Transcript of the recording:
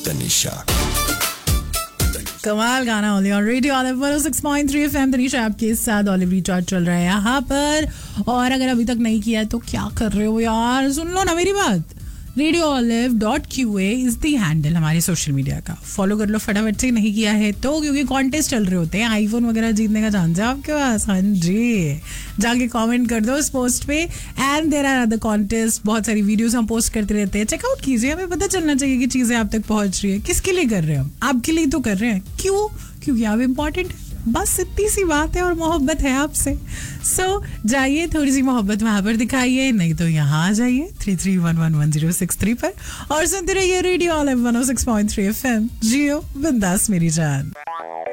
तनिषा। कमाल गाना only on radio olive 106.3 FM। Tanisha आपके साथ ऑलिव रिचार्ज चल रहा है यहाँ पर। और अगर अभी तक नहीं किया है तो क्या कर रहे हो यार, सुन लो ना मेरी बात। radioolive.qa इज द हैंडल हमारे सोशल मीडिया का। फॉलो कर लो फटाफट से, नहीं किया है तो, क्योंकि कॉन्टेस्ट चल रहे होते हैं, आईफोन वगैरह जीतने का चांस है आपके पास। हाँ जी, जाके कमेंट कर दो इस पोस्ट पे। And there are other contest, बहुत सारी वीडियोस हम पोस्ट करते रहते हैं, चेकआउट कीजिए। हमें पता चलना चाहिए कि चीजें आप तक पहुंच रही है। किसके लिए कर रहे हैं हम? आपके लिए तो कर रहे हैं। क्यों? क्योंकि आप इम्पोर्टेंट है, बस इतनी सी बात है। और मोहब्बत है आपसे। सो जाइए, थोड़ी सी मोहब्बत वहां पर दिखाइए, नहीं तो यहाँ आ जाइए 33111063 पर और सुनते रहिए रेडियो ऑलिव 106.3 FM। जियो बिंदास मेरी जान।